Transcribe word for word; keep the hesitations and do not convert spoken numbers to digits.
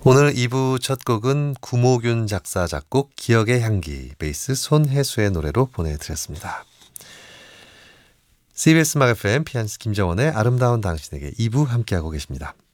오늘 이 부 첫 곡은 구모균 작사 작곡 기억의 향기 베이스 손혜수의 노래로 보내드렸습니다. 씨비에스 음악 에프엠 피아니스트 김정원의 아름다운 당신에게 이 부 함께하고 계십니다.